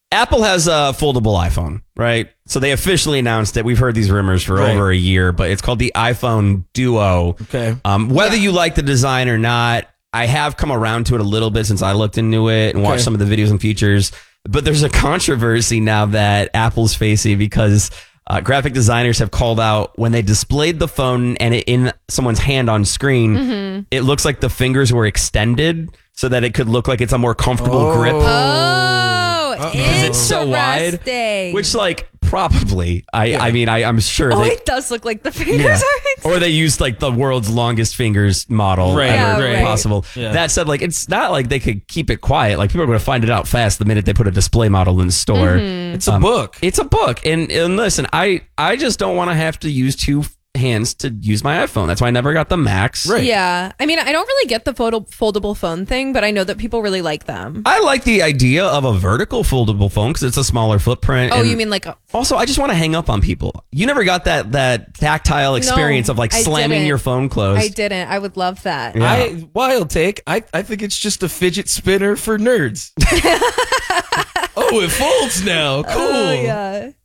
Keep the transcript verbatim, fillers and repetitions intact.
Apple has a foldable iPhone, right? So they officially announced it. We've heard these rumors for Right. over a year, but it's called the iPhone Duo. Okay. Um, whether Yeah. you like the design or not, I have come around to it a little bit since I looked into it and watched Okay. some of the videos and features. But there's a controversy now that Apple's facing because uh, graphic designers have called out when they displayed the phone and it in someone's hand on screen, Mm-hmm. it looks like the fingers were extended so that it could look like it's a more comfortable Oh. grip. Oh, Because it's so wide, interesting. which like probably I I mean I I'm sure Oh, they it does look like the fingers yeah. are. or they used like the world's longest fingers model Right, ever yeah, right. possible. Yeah. That said, like it's not like they could keep it quiet. Like people are going to find it out fast the minute they put a display model in the store. It's a Um, book. It's a book, and and listen, I I just don't want to have to use two hands to use my iPhone. That's why I never got the Max. Right. Yeah. I mean, I don't really get the photo- foldable phone thing, but I know that people really like them. I like the idea of a vertical foldable phone because it's a smaller footprint. Oh, and you mean like a, Also, I just want to hang up on people. You never got that that tactile experience of like I slamming didn't. your phone closed. I didn't. I would love that. Yeah. I wild take. I, I think it's just a fidget spinner for nerds. Oh, it folds now. Cool. Oh, yeah.